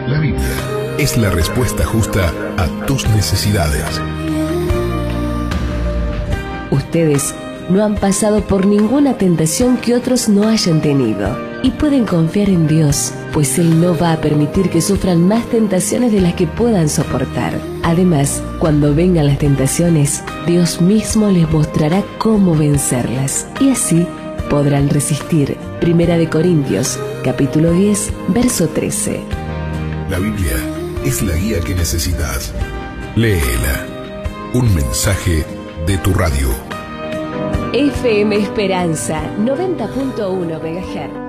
La Biblia es la respuesta justa a tus necesidades. Ustedes no han pasado por ninguna tentación que otros no hayan tenido y pueden confiar en Dios, pues Él no va a permitir que sufran más tentaciones de las que puedan soportar. Además, cuando vengan las tentaciones, Dios mismo les mostrará cómo vencerlas y así podrán resistir. Primera de Corintios, capítulo 10, verso 13. La Biblia es la guía que necesitas. Léela. Un mensaje de tu radio. FM Esperanza 90.1 MHz.